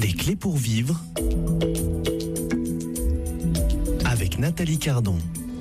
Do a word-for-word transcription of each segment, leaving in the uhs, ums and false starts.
Des clés pour vivre avec Nathalie Cardon.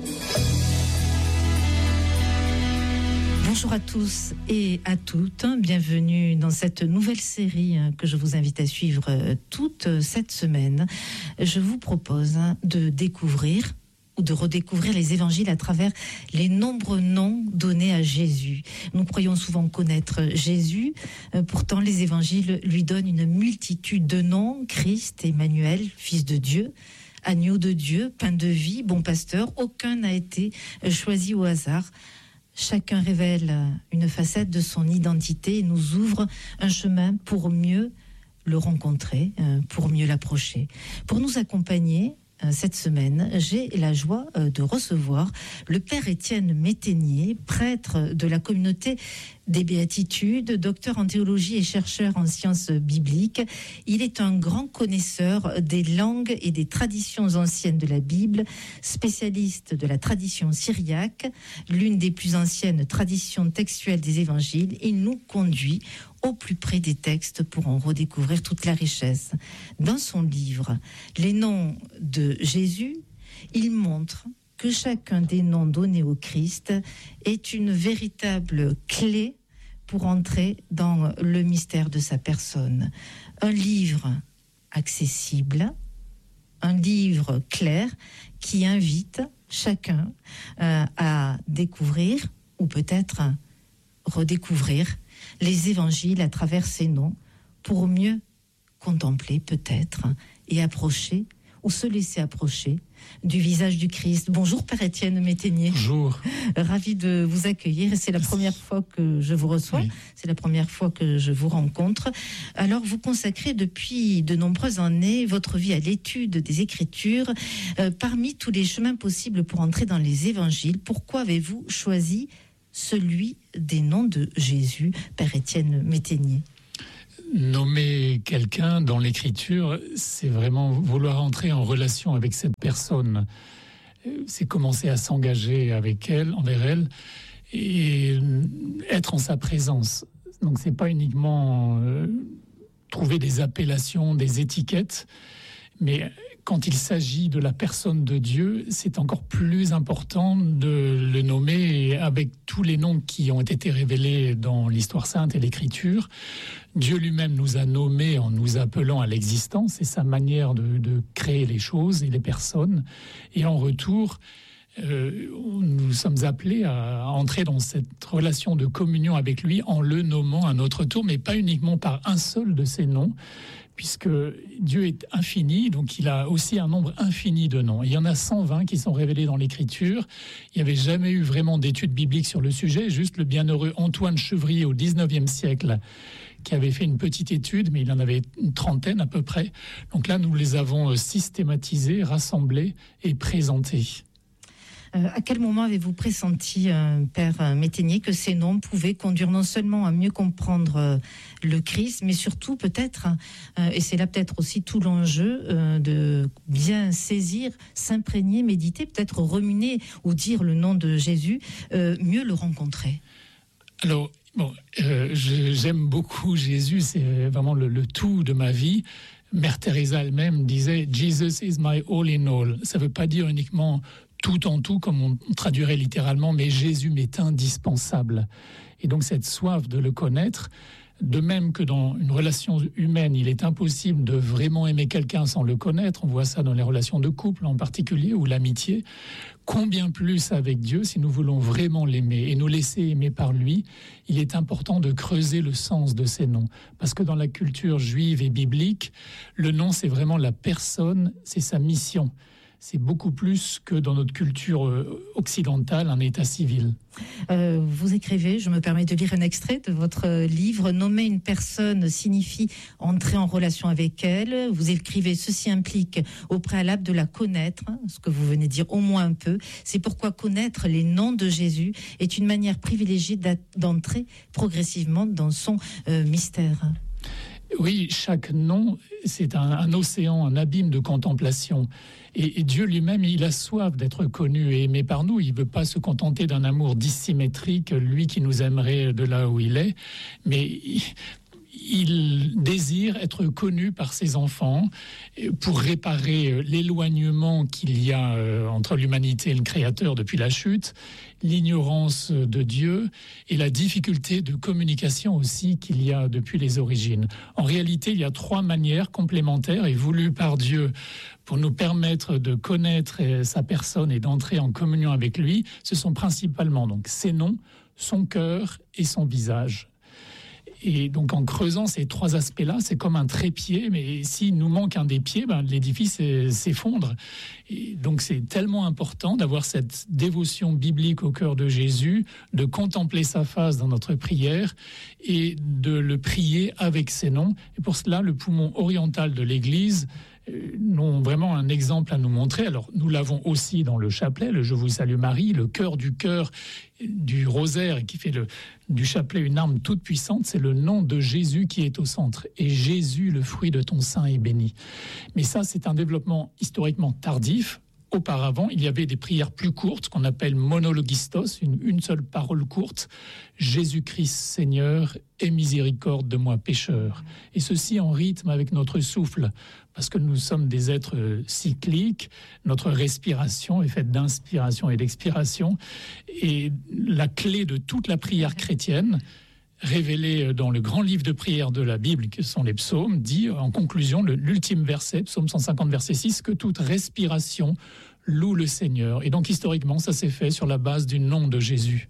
Bonjour à tous et à toutes, bienvenue dans cette nouvelle série que je vous invite à suivre toute cette semaine. Je vous propose de découvrir ou de redécouvrir les évangiles à travers les nombreux noms donnés à Jésus. Nous croyons souvent connaître Jésus, pourtant les évangiles lui donnent une multitude de noms: Christ, Emmanuel, Fils de Dieu, Agneau de Dieu, Pain de vie, Bon Pasteur. Aucun n'a été choisi au hasard. Chacun révèle une facette de son identité et nous ouvre un chemin pour mieux le rencontrer, pour mieux l'approcher. Pour nous accompagner cette semaine, j'ai la joie de recevoir le Père Étienne Métainier, prêtre de la communauté des Béatitudes, docteur en théologie et chercheur en sciences bibliques. Il est un grand connaisseur des langues et des traditions anciennes de la Bible, spécialiste de la tradition syriaque, l'une des plus anciennes traditions textuelles des évangiles. Il nous conduit au plus près des textes pour en redécouvrir toute la richesse. Dans son livre « Les noms de Jésus », il montre que chacun des noms donnés au Christ est une véritable clé pour entrer dans le mystère de sa personne. Un livre accessible, un livre clair qui invite chacun euh, à découvrir ou peut-être redécouvrir les évangiles à travers ces noms pour mieux contempler peut-être et approcher ou se laisser approcher du visage du Christ. Bonjour Père Étienne Métainier. Bonjour. Ravi de vous accueillir. C'est la première fois que je vous reçois. Oui. C'est la première fois que je vous rencontre. Alors vous consacrez depuis de nombreuses années votre vie à l'étude des Écritures. Euh, parmi tous les chemins possibles pour entrer dans les évangiles, pourquoi avez-vous choisi celui des noms de Jésus, Père Étienne Métainier? Nommer quelqu'un dans l'écriture, c'est vraiment vouloir entrer en relation avec cette personne. C'est commencer à s'engager avec elle, envers elle, et être en sa présence. Donc c'est pas uniquement euh, trouver des appellations, des étiquettes, mais quand il s'agit de la personne de Dieu, c'est encore plus important de le nommer avec tous les noms qui ont été révélés dans l'histoire sainte et l'Écriture. Dieu lui-même nous a nommés en nous appelant à l'existence, c'est sa manière de, de créer les choses et les personnes. Et en retour, euh, nous sommes appelés à entrer dans cette relation de communion avec lui en le nommant à notre tour, mais pas uniquement par un seul de ses noms, puisque Dieu est infini, donc il a aussi un nombre infini de noms. Il y en a cent vingt qui sont révélés dans l'Écriture. Il n'y avait jamais eu vraiment d'études bibliques sur le sujet, juste le bienheureux Antoine Chevrier au dix-neuvième siècle, qui avait fait une petite étude, mais il en avait une trentaine à peu près. Donc là, nous les avons systématisés, rassemblés et présentés. Euh, à quel moment avez-vous pressenti, euh, Père Métainier, que ces noms pouvaient conduire non seulement à mieux comprendre euh, le Christ, mais surtout peut-être, euh, et c'est là peut-être aussi tout l'enjeu, euh, de bien saisir, s'imprégner, méditer, peut-être ruminer ou dire le nom de Jésus, euh, mieux le rencontrer? Alors, bon, euh, je, j'aime beaucoup Jésus, c'est vraiment le, le tout de ma vie. Mère Teresa elle-même disait « Jesus is my all in all ». Ça ne veut pas dire uniquement tout en tout, comme on traduirait littéralement, mais Jésus m'est indispensable. Et donc cette soif de le connaître, de même que dans une relation humaine, il est impossible de vraiment aimer quelqu'un sans le connaître, on voit ça dans les relations de couple en particulier, ou l'amitié, combien plus avec Dieu, si nous voulons vraiment l'aimer et nous laisser aimer par lui, il est important de creuser le sens de ces noms. Parce que dans la culture juive et biblique, le nom c'est vraiment la personne, c'est sa mission. C'est beaucoup plus que dans notre culture occidentale, un état civil. Euh, vous écrivez, je me permets de lire un extrait de votre livre, « Nommer une personne signifie entrer en relation avec elle ». Vous écrivez, ceci implique au préalable de la connaître, ce que vous venez de dire au moins un peu. C'est pourquoi connaître les noms de Jésus est une manière privilégiée d'entrer progressivement dans son euh, mystère. Oui, chaque nom, c'est un, un océan, un abîme de contemplation. Et, et Dieu lui-même, il a soif d'être connu et aimé par nous. Il ne veut pas se contenter d'un amour dissymétrique, lui qui nous aimerait de là où il est. Mais il, il désire être connu par ses enfants pour réparer l'éloignement qu'il y a entre l'humanité et le Créateur depuis la chute, l'ignorance de Dieu et la difficulté de communication aussi qu'il y a depuis les origines. En réalité, il y a trois manières complémentaires et voulues par Dieu pour nous permettre de connaître sa personne et d'entrer en communion avec lui. Ce sont principalement donc ses noms, son cœur et son visage. Et donc en creusant ces trois aspects-là, c'est comme un trépied, mais s'il nous manque un des pieds, ben, l'édifice s'effondre. Et donc c'est tellement important d'avoir cette dévotion biblique au cœur de Jésus, de contempler sa face dans notre prière et de le prier avec ses noms. Et pour cela, le poumon oriental de l'Église ont vraiment un exemple à nous montrer. Alors nous l'avons aussi dans le chapelet, le Je vous salue Marie, le cœur du cœur du rosaire qui fait le, du chapelet une arme toute puissante, c'est le nom de Jésus qui est au centre. Et Jésus, le fruit de ton sein, est béni. Mais ça, c'est un développement historiquement tardif. Auparavant, il y avait des prières plus courtes qu'on appelle monologistos, une, une seule parole courte. Jésus-Christ Seigneur, aie miséricorde de moi pécheur. Et ceci en rythme avec notre souffle, parce que nous sommes des êtres cycliques, notre respiration est faite d'inspiration et d'expiration. Et la clé de toute la prière chrétienne, révélée dans le grand livre de prière de la Bible, que sont les psaumes, dit en conclusion, le, l'ultime verset, psaume cent cinquante, verset six, que toute respiration loue le Seigneur. Et donc historiquement, ça s'est fait sur la base du nom de Jésus.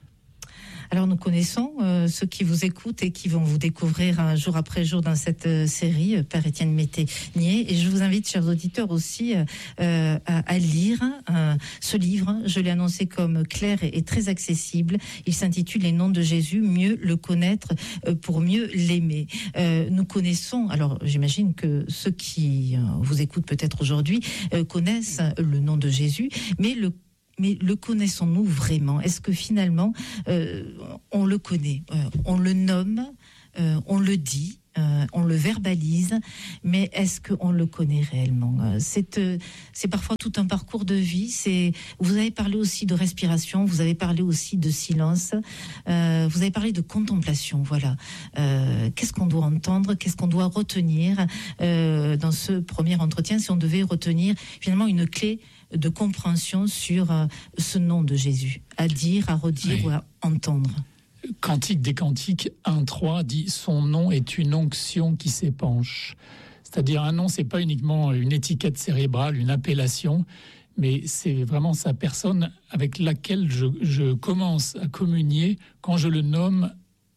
Alors nous connaissons euh, ceux qui vous écoutent et qui vont vous découvrir un jour après jour dans cette euh, série, euh, Père Étienne Métainier. Et je vous invite, chers auditeurs, aussi euh, à, à lire euh, ce livre. Je l'ai annoncé comme clair et, et très accessible. Il s'intitule Les noms de Jésus, mieux le connaître euh, pour mieux l'aimer. Euh, nous connaissons, alors j'imagine que ceux qui euh, vous écoutent peut-être aujourd'hui euh, connaissent le nom de Jésus, mais le Mais le connaissons-nous vraiment ? Est-ce que finalement, euh, on le connaît, euh, on le nomme, euh, on le dit, euh, on le verbalise, mais est-ce qu'on le connaît réellement ? c'est, euh, c'est parfois tout un parcours de vie. C'est, vous avez parlé aussi de respiration, vous avez parlé aussi de silence, euh, vous avez parlé de contemplation. Voilà. Euh, qu'est-ce qu'on doit entendre ? Qu'est-ce qu'on doit retenir euh, dans ce premier entretien ? Si on devait retenir finalement une clé de compréhension sur euh, ce nom de Jésus, à dire, à redire, oui, ou à entendre. Cantique des Cantiques un trois dit « Son nom est une onction qui s'épanche ». C'est-à-dire un nom, c'est pas uniquement une étiquette cérébrale, une appellation, mais c'est vraiment sa personne avec laquelle je, je commence à communier quand je le nomme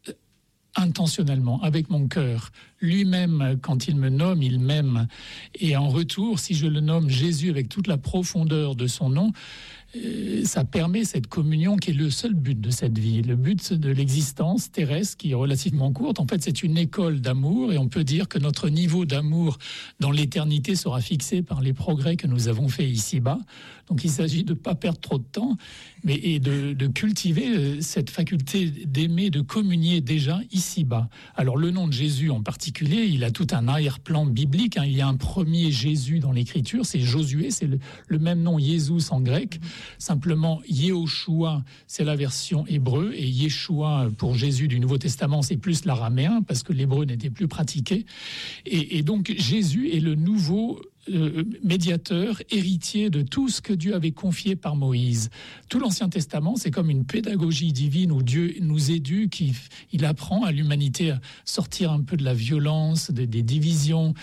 intentionnellement, avec mon cœur. Lui-même, quand il me nomme, il m'aime. Et en retour, si je le nomme Jésus avec toute la profondeur de son nom, euh, ça permet cette communion qui est le seul but de cette vie. Le but de l'existence terrestre, qui est relativement courte, en fait, c'est une école d'amour, et on peut dire que notre niveau d'amour dans l'éternité sera fixé par les progrès que nous avons faits ici-bas. Donc il s'agit de ne pas perdre trop de temps, mais et de, de cultiver cette faculté d'aimer, de communier déjà ici-bas. Alors le nom de Jésus en particulier, il a tout un arrière-plan biblique. Hein. Il y a un premier Jésus dans l'Écriture, c'est Josué, c'est le, le même nom Jésus en grec. Simplement, Yehoshua, c'est la version hébreu, et Yeshua pour Jésus du Nouveau Testament, c'est plus l'araméen, parce que l'hébreu n'était plus pratiqué. Et, et donc Jésus est le nouveau Euh, médiateur, héritier de tout ce que Dieu avait confié par Moïse. Tout l'Ancien Testament, c'est comme une pédagogie divine où Dieu nous éduque, il, il apprend à l'humanité à sortir un peu de la violence, des, des divisions.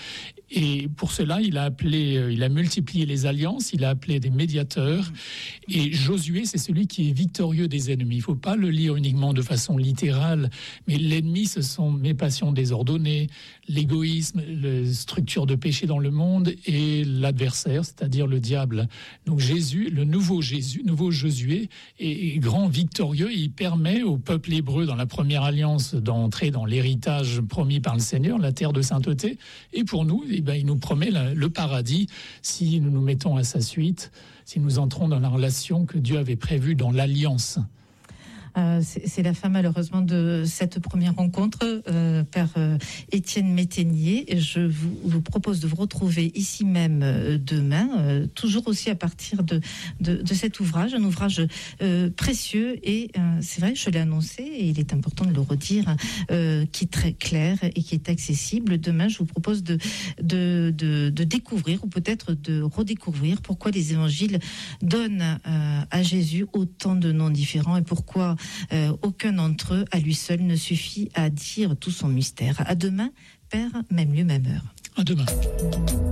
Et pour cela, il a appelé, il a multiplié les alliances, il a appelé des médiateurs. Et Josué, c'est celui qui est victorieux des ennemis. Il ne faut pas le lire uniquement de façon littérale, mais l'ennemi, ce sont mes passions désordonnées, l'égoïsme, la structure de péché dans le monde et l'adversaire, c'est-à-dire le diable. Donc Jésus, le nouveau Jésus, nouveau Josué, est grand victorieux. Il permet au peuple hébreu dans la première alliance d'entrer dans l'héritage promis par le Seigneur, la terre de sainteté. Et pour nous, eh ben, il nous promet la, le paradis si nous nous mettons à sa suite, si nous entrons dans la relation que Dieu avait prévue dans l'alliance. Euh, c'est, c'est la fin malheureusement de cette première rencontre, euh, Père euh, Étienne Métainier. Je vous, vous propose de vous retrouver ici même euh, demain, euh, toujours aussi à partir de, de, de cet ouvrage, un ouvrage euh, précieux et euh, c'est vrai, je l'ai annoncé et il est important de le redire, euh, qui est très clair et qui est accessible. Demain, je vous propose de, de, de, de découvrir ou peut-être de redécouvrir pourquoi les évangiles donnent euh, à Jésus autant de noms différents et pourquoi euh, aucun d'entre eux à lui seul ne suffit à dire tout son mystère. À demain, Père, même lieu, même heure. À demain.